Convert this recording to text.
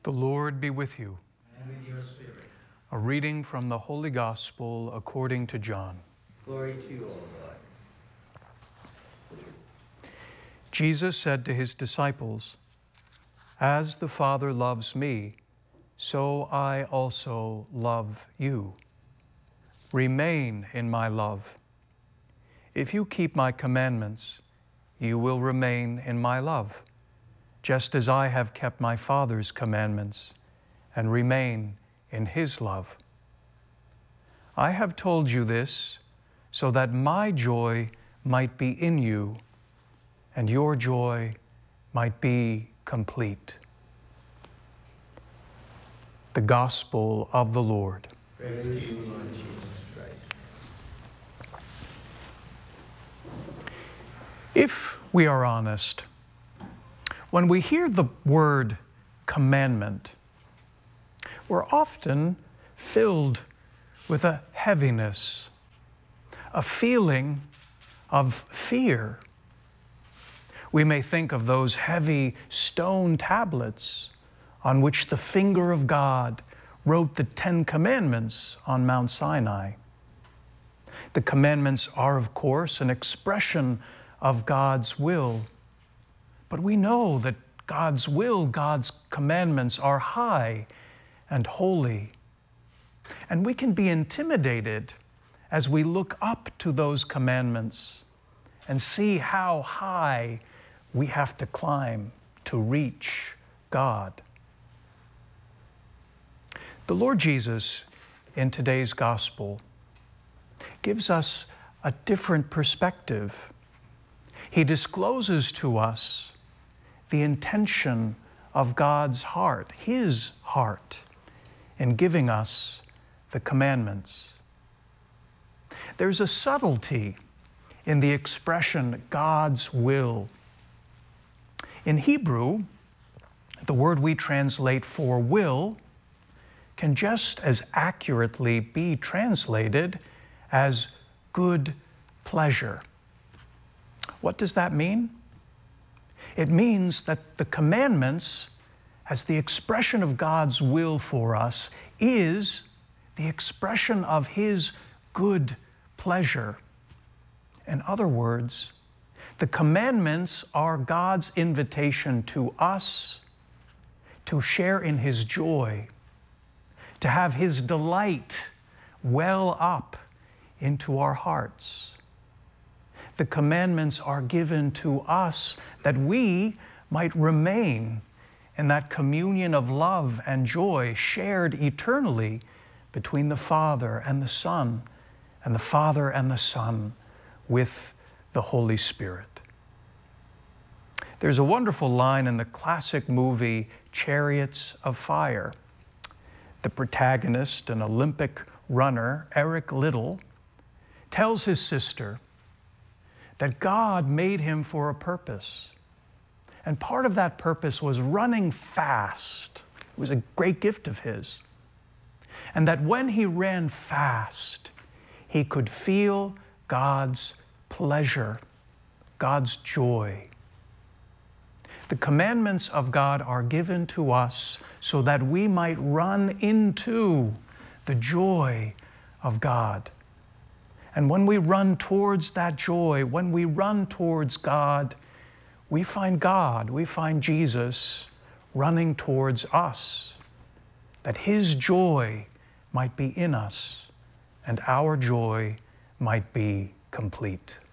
The Lord be with you. And with your spirit. A reading from the Holy Gospel according to John. Glory to you, O Lord. Jesus said to his disciples, "As the Father loves me, so I also love you. Remain in my love. If you keep my commandments, you will remain in my love, just as I have kept my Father's commandments and remain in his love. I have told you this so that my joy might be in you and your joy might be complete." The Gospel of the Lord. Praise to you, Lord Jesus Christ. If we are honest, when we hear the word commandment, we're often filled with a heaviness, a feeling of fear. We may think of those heavy stone tablets on which the finger of God wrote the 10 Commandments on Mount Sinai. The commandments are, of course, an expression of God's will. But we know that God's will, God's commandments are high and holy. And we can be intimidated as we look up to those commandments and see how high we have to climb to reach God. The Lord Jesus, in today's gospel, gives us a different perspective. He discloses to us the intention of God's heart, his heart, in giving us the commandments. There's a subtlety in the expression God's will. In Hebrew, the word we translate for will can just as accurately be translated as good pleasure. What does that mean? It means that the commandments, as the expression of God's will for us, is the expression of his good pleasure. In other words, the commandments are God's invitation to us to share in his joy, to have his delight well up into our hearts. The commandments are given to us that we might remain in that communion of love and joy shared eternally between the Father and the Son, and the Father and the Son with the Holy Spirit. There's a wonderful line in the classic movie Chariots of Fire. The protagonist, an Olympic runner, Eric Liddell, tells his sister that God made him for a purpose. And part of that purpose was running fast. It was a great gift of his. And that when he ran fast, he could feel God's pleasure, God's joy. The commandments of God are given to us so that we might run into the joy of God. And when we run towards that joy, when we run towards God, we find Jesus running towards us, that his joy might be in us and our joy might be complete.